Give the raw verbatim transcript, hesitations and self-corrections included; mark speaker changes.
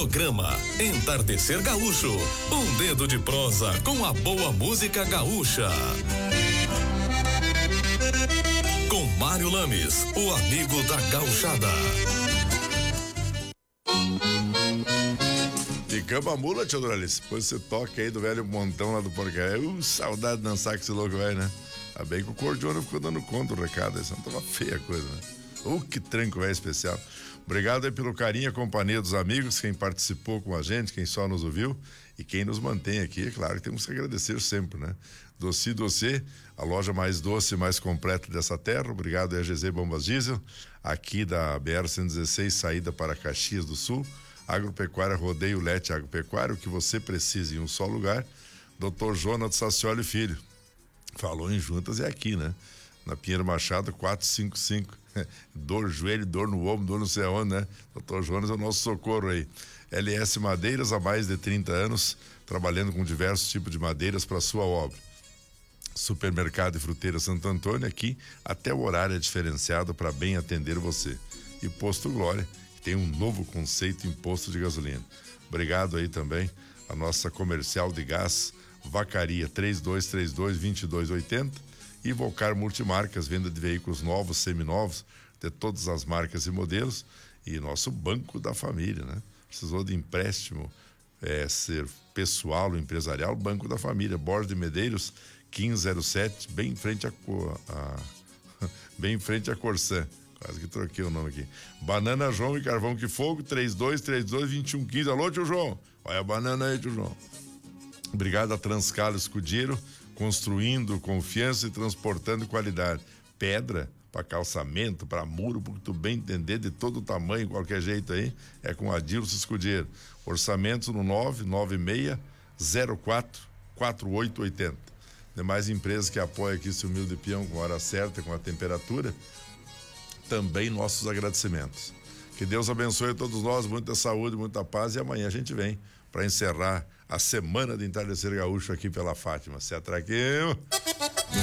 Speaker 1: Programa Entardecer Gaúcho, um dedo de prosa com a boa música gaúcha. Com Mário Lames, o amigo da gauchada.
Speaker 2: Ficamos a mula, tio Doralice. Depois você toca aí do velho montão lá do Porcaria. Uh, saudade de dançar com esse louco, velho, né? Tá bem que o Cordiona ficou dando conta do recado. Isso não tava feia a coisa, né? Uh, que tranco, velho, especial. Obrigado aí pelo carinho e a companhia dos amigos, quem participou com a gente, quem só nos ouviu e quem nos mantém aqui. É claro que temos que agradecer sempre, né? Doce Doce, a loja mais doce e mais completa dessa terra. Obrigado aí a G Z Bombas Diesel, aqui da B R cento e dezesseis, saída para Caxias do Sul. Agropecuária Rodeio Lete Agropecuária, o que você precisa em um só lugar. doutor Jonas Sacioli Filho. Falou em juntas, é aqui, né? Na Pinheiro Machado, quatrocentos e cinquenta e cinco. Dor, joelho, dor no ombro, dor não sei aonde, né? doutor Jonas é o nosso socorro aí. L S Madeiras, há mais de trinta anos, trabalhando com diversos tipos de madeiras para sua obra. Supermercado e Fruteira Santo Antônio, aqui até o horário é diferenciado para bem atender você. E Posto Glória, que tem um novo conceito em posto de gasolina. Obrigado aí também a nossa comercial de gás, Vacaria três dois três dois, dois dois oito zero e Volcar Multimarcas, venda de veículos novos, seminovos, de todas as marcas e modelos, e nosso Banco da Família, né? Precisou de empréstimo, é, ser pessoal ou empresarial, Banco da Família, Borges de Medeiros, quinze zero sete, bem em frente a, a bem em frente a Corsã. Quase que troquei o nome aqui. Banana João e Carvão que Fogo, três dois três dois, dois um um cinco. Alô, tio João. Olha a banana aí, tio João. Obrigado a Transcalo Escudeiro, construindo confiança e transportando qualidade. Pedra para calçamento, para muro, porque tu bem entender, de todo tamanho, qualquer jeito aí, é com Adilson Escudeiro. Orçamentos no nove nove seis zero quatro quatro oito oito zero. Demais empresas que apoiam aqui esse humilde peão com a hora certa, com a temperatura, também nossos agradecimentos. Que Deus abençoe a todos nós, muita saúde, muita paz, e amanhã a gente vem para encerrar a semana de Entardecer Gaúcho aqui pela Fátima. Se atraqueu!